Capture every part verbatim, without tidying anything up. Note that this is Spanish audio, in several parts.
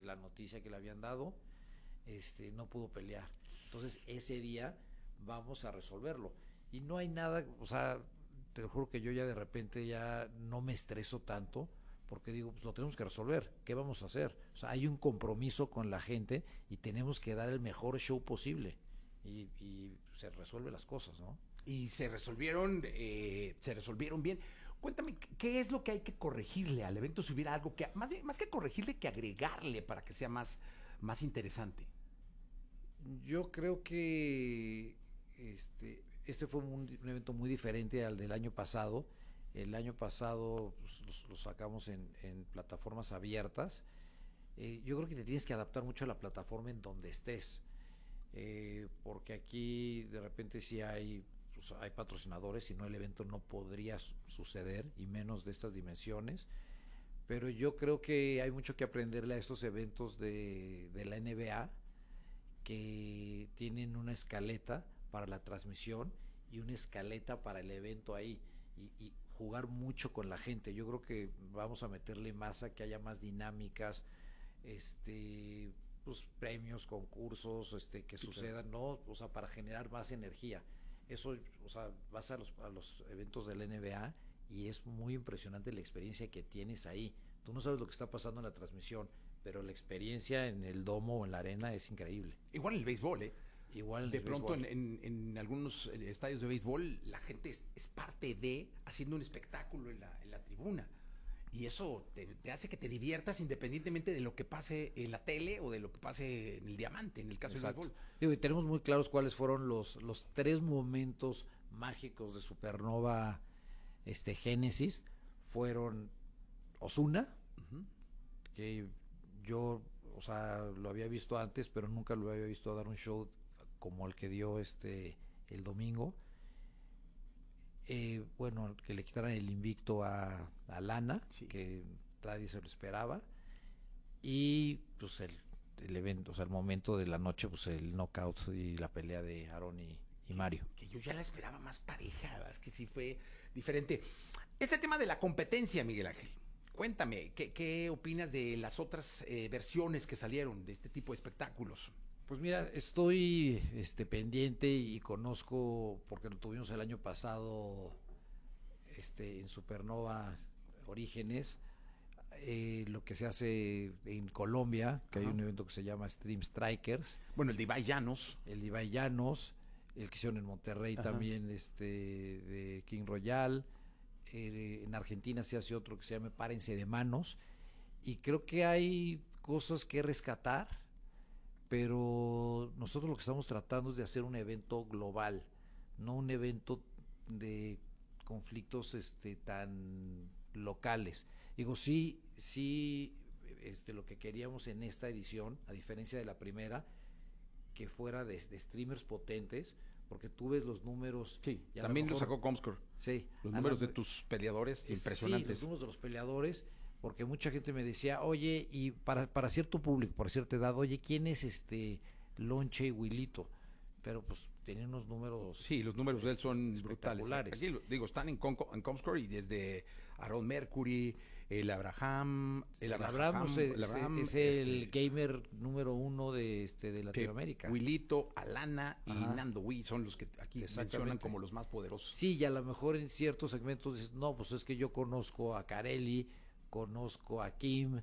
la noticia que le habían dado, este, no pudo pelear. Entonces ese día vamos a resolverlo. Y no hay nada, o sea, te lo juro que yo ya de repente ya no me estreso tanto, porque digo, pues lo tenemos que resolver, ¿qué vamos a hacer? O sea, hay un compromiso con la gente y tenemos que dar el mejor show posible. Y, y se resuelven las cosas, ¿no? Y se resolvieron, eh, se resolvieron bien. Cuéntame, ¿qué es lo que hay que corregirle al evento? Si hubiera algo que, más, bien, más que corregirle, que agregarle para que sea más, más interesante. Yo creo que este, este fue un, un evento muy diferente al del año pasado. El año pasado pues, lo, lo sacamos en, en plataformas abiertas. Eh, yo creo que te tienes que adaptar mucho a la plataforma en donde estés, eh, porque aquí de repente sí hay, pues, hay patrocinadores, y no, el evento no podría suceder, y menos de estas dimensiones. Pero yo creo que hay mucho que aprenderle a estos eventos de, de la N B A, que tienen una escaleta para la transmisión y una escaleta para el evento ahí, y, y jugar mucho con la gente. Yo creo que vamos a meterle más a que haya más dinámicas, este, pues premios, concursos, este, que sí, sucedan, claro, ¿no? O sea, para generar más energía. Eso, o sea, vas a los, a los eventos de la N B A y es muy impresionante la experiencia que tienes ahí. Tú no sabes lo que está pasando en la transmisión, pero la experiencia en el domo o en la arena es increíble. Igual el béisbol, ¿eh? Igual de pronto en, en, en algunos estadios de béisbol la gente es, es parte de haciendo un espectáculo en la, en la tribuna, y eso te, te hace que te diviertas independientemente de lo que pase en la tele o de lo que pase en el diamante, en el caso Exacto. del béisbol. Digo, y tenemos muy claros cuáles fueron los, los tres momentos mágicos de Supernova este, Génesis. Fueron Ozuna, uh-huh, que yo, o sea, lo había visto antes, pero nunca lo había visto dar un show como el que dio este el domingo. Eh, bueno, que le quitaran el invicto a, a Lana, sí, que nadie se lo esperaba. Y pues el, el evento, o sea, el momento de la noche, pues el knockout y la pelea de Aaron y, y Mario. Que, que yo ya la esperaba más pareja, es que sí fue diferente. Este tema de la competencia, Miguel Ángel, cuéntame, ¿qué, qué opinas de las otras eh, versiones que salieron de este tipo de espectáculos? Pues mira, estoy este, pendiente y conozco, porque lo tuvimos el año pasado este, en Supernova Orígenes, eh, lo que se hace en Colombia, que, ajá, hay un evento que se llama Stream Strikers. Bueno, el de Ibai Llanos. El de Ibai Llanos, el que hicieron en Monterrey, ajá, también este, de King Royal. Eh, en Argentina se hace otro que se llama Párense de Manos, y creo que hay cosas que rescatar, pero nosotros lo que estamos tratando es de hacer un evento global, no un evento de conflictos este tan locales. Digo, sí, sí, este lo que queríamos en esta edición, a diferencia de la primera, que fuera de, de streamers potentes, porque tú ves los números. Sí, también lo, mejor, lo sacó Comscore. Sí. Los números lo, de tus peleadores, impresionantes. Sí, los números de los peleadores, porque mucha gente me decía, oye, y para, para cierto público, para cierta edad, oye, ¿quién es este Lonche y Wilito? Pero pues tienen unos números. Sí, los números de él son brutales. Aquí, digo, están en, Com en Comscore, y desde Aaron Mercury, el Abraham, el Abraham, Abraham, no sé, el Abraham es este, el gamer número uno de este de Latinoamérica. Wilito, Alana y ajá, Nando Wii son los que aquí mencionan como los más poderosos. Sí, y a lo mejor en ciertos segmentos dices, no, pues es que yo conozco a Carelli, conozco a Kim,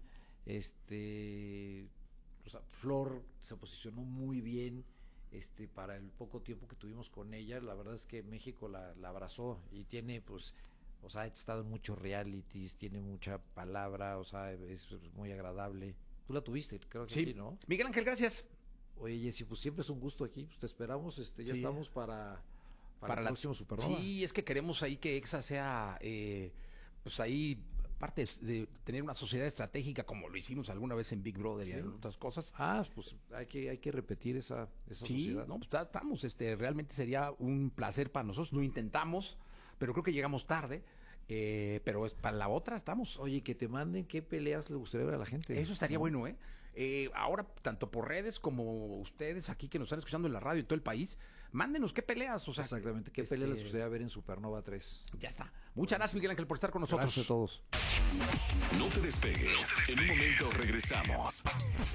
este, o sea, Flor se posicionó muy bien. Este, para el poco tiempo que tuvimos con ella, la verdad es que México la, la abrazó, y tiene, pues, o sea, ha estado en muchos realities, tiene mucha palabra, o sea, es muy agradable. Tú la tuviste, creo que sí, ¿no? Miguel Ángel, gracias. Oye, Jessy, pues siempre es un gusto aquí, pues te esperamos, este, ya sí, estamos para, para, para el la, próximo Supernova. Sí, es que queremos ahí que Exa sea, eh, pues ahí, parte de tener una sociedad estratégica como lo hicimos alguna vez en Big Brother, sí, y en otras cosas. Ah, pues hay que hay que repetir esa, esa sí, sociedad. No, pues estamos, este, realmente sería un placer para nosotros, lo intentamos, pero creo que llegamos tarde. Eh, pero es, para la otra estamos. Oye, que te manden qué peleas le gustaría ver a la gente. Eso estaría, ¿no?, bueno, ¿eh? ¿eh? Ahora, tanto por redes como ustedes aquí que nos están escuchando en la radio en todo el país, mándenos qué peleas. O sea, exactamente, qué este... peleas les gustaría ver en Supernova tres. Ya está. Muchas gracias, Miguel Ángel, por estar con nosotros. Gracias a todos. No te despegues. No te despegues. En un momento regresamos.